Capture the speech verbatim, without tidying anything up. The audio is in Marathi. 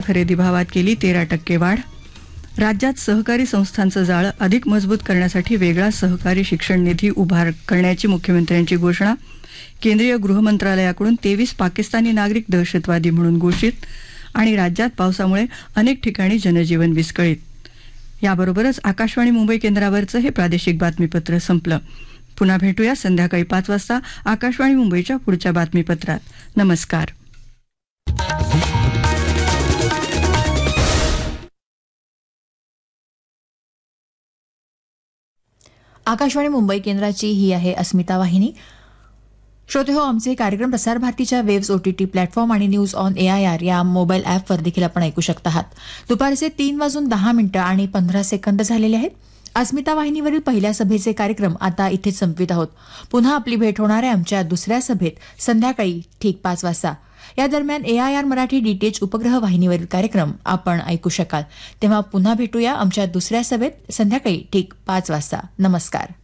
खरेदी भावात केली तेरा टक्के वाढ. राज्यात सहकारी संस्थांचं जाळं अधिक मजबूत करण्यासाठी वेगळा सहकारी शिक्षण निधी उभा करण्याची मुख्यमंत्र्यांची घोषणा. केंद्रीय गृह मंत्रालयाकडून तेवीस पाकिस्तानी नागरिक दहशतवादी म्हणून घोषित. आणि राज्यात पावसामुळे अनेक ठिकाणी जनजीवन विस्कळीत. याबरोबरच आकाशवाणी मुंबई केंद्रावरचं हे प्रादेशिक बातमीपत्र संपलं. पुन्हा भेटूया संध्याकाळी पाच वाजता आकाशवाणी मुंबईच्या पुढच्या बातमीपत्रात. नमस्कार. आकाशवाणी मुंबई केंद्राची ही आहे अस्मिता वाहिनी. श्रोते हो, आमचे कार्यक्रम प्रसार भारतीच्या वेव्स ओटीटी प्लॅटफॉर्म आणि न्यूज ऑन एआयआर या मोबाईल ॲपवर देखील आपण ऐकू शकता आहात. दुपारचे तीन वाजून दहा मिनिटं आणि पंधरा सेकंद झालेले आहेत. अस्मिता वाहिनीवरील पहिल्या सभेचे कार्यक्रम आता इथेच संपवित आहोत. पुन्हा आपली भेट होणार आहे आमच्या दुसऱ्या सभेत संध्याकाळी ठीक पाच वाजता. या दरम्यान एआयआर मराठी डीटीएच उपग्रह वाहिनीवरील कार्यक्रम आपण ऐकू शकाल. तेव्हा पुन्हा भेटूया आमच्या दुसऱ्या सभेत संध्याकाळी ठीक पाच वाजता. नमस्कार.